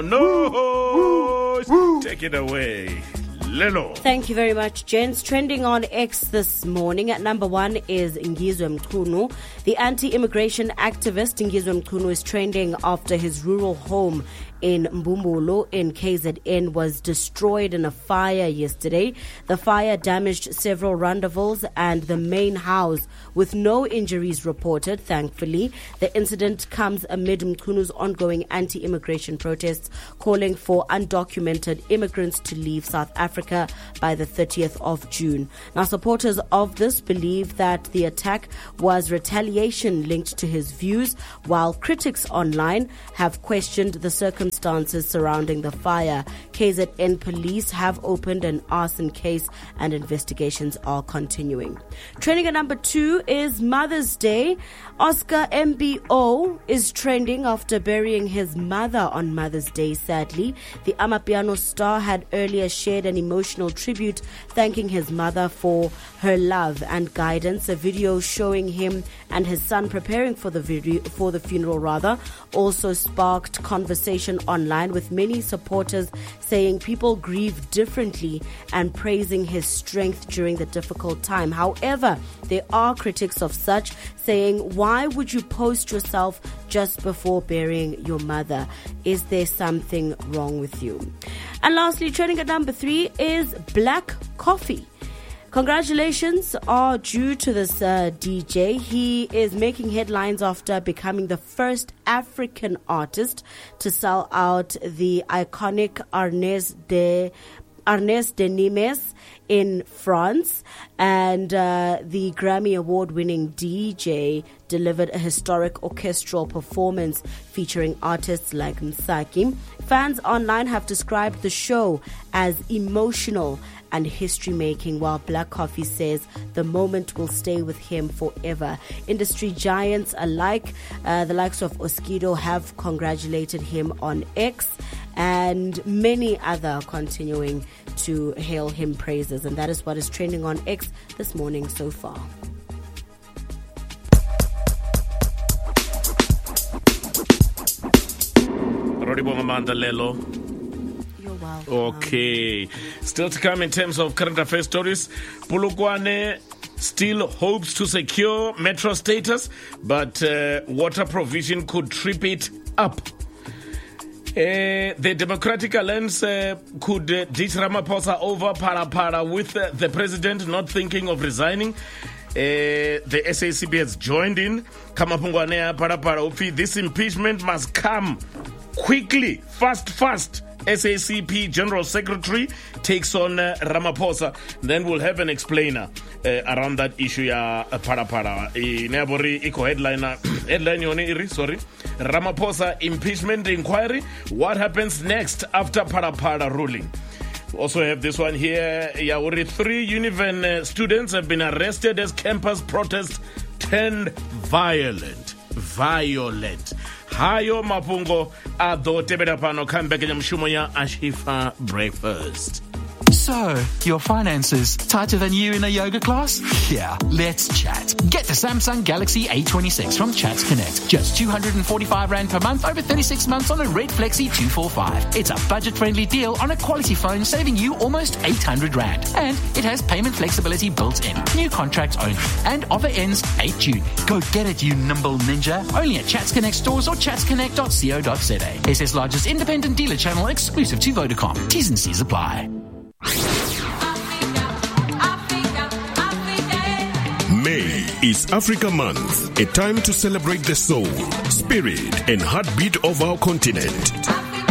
No, take it away, Lelo. Thank you very much, gents. Trending on X this morning at number 1 is Ngizwe Mchunu. The anti-immigration activist Ngizwe Mchunu is trending after his rural home in Mbumbulo in KZN was destroyed in a fire yesterday. The fire damaged several rondavels and the main house with no injuries reported, thankfully. The incident comes amid Mchunu's ongoing anti-immigration protests calling for undocumented immigrants to leave South Africa by the 30th of June. Now, supporters of this believe that the attack was retaliation linked to his views, while critics online have questioned the circumstances surrounding the fire. KZN police have opened an arson case and investigations are continuing. Trending at number 2 is Mother's Day. Oscar MBO is trending after burying his mother on Mother's Day, sadly. The Amapiano star had earlier shared an emotional tribute thanking his mother for her love and guidance. A video showing him and his son preparing for the funeral also sparked conversation online, with many supporters saying people grieve differently and praising his strength during the difficult time. However, there are critics of such, saying, why would you post yourself just before burying your mother? Is there something wrong with you? And lastly, trending at number 3 is Black Coffee. Congratulations are due to this DJ. He is making headlines after becoming the first African artist to sell out the iconic Arnès de Nîmes in France, and the Grammy Award-winning DJ delivered a historic orchestral performance featuring artists like Msaki. Fans online have described the show as emotional and history-making, while Black Coffee says the moment will stay with him forever. Industry giants alike, the likes of Oskido, have congratulated him on X, and many other continuing to hail him praises. And that is what is trending on X this morning so far. You're welcome. Okay. Still to come in terms of current affairs stories. Polokwane still hopes to secure metro status, but water provision could trip it up. The Democratic Alliance could ditch Ramaphosa over Parapara, with the president not thinking of resigning. The SACP has joined in. Kamapungwane Parapara Upi. This impeachment must come quickly, fast. SACP General Secretary takes on Ramaphosa. Then we'll have an explainer around that issue. Parapara. Headline Ramaphosa impeachment inquiry. What happens next after Parapara ruling? We also have this one here. Yauri, 3 Univen students have been arrested as campus protests turned violent. Hayo mapungo ado tebeda pano kambeke nyamshumo ya Ashifa Breakfast. So, your finances tighter than you in a yoga class? Yeah, let's chat. Get the Samsung Galaxy A26 from Chats Connect. Just 245 Rand per month over 36 months on a Red Flexi 245. It's a budget-friendly deal on a quality phone, saving you almost 800 Rand. And it has payment flexibility built in. New contracts only. And offer ends 8 June. Go get it, you nimble ninja. Only at Chats Connect stores or chatsconnect.co.za. SA's largest independent dealer channel, exclusive to Vodacom. T's and C's apply. May is Africa Month, a time to celebrate the soul, spirit, and heartbeat of our continent.